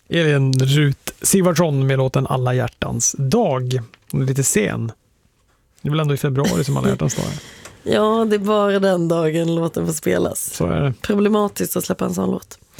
Elin Rut Sigvardsson med låten Alla hjärtans dag. Hon är lite sen. Det är väl ändå i februari som Alla hjärtans dag är. Ja, det är bara den dagen låten får spelas. Så är det. Problematiskt att släppa en sån låt.